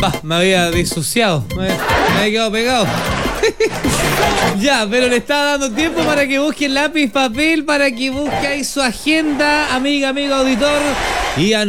Me había disociado. Me había quedado pegado. Ya, pero le estaba dando tiempo para que busque lápiz, papel, para que busque ahí su agenda, amigo auditor. Y